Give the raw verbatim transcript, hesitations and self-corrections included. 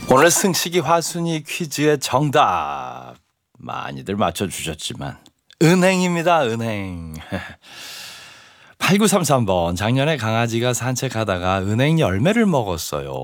오늘 승식이 화순이 퀴즈의 정답 많이들 맞춰주셨지만 은행입니다. 은행. 팔구삼삼 번 작년에 강아지가 산책하다가 은행 열매를 먹었어요.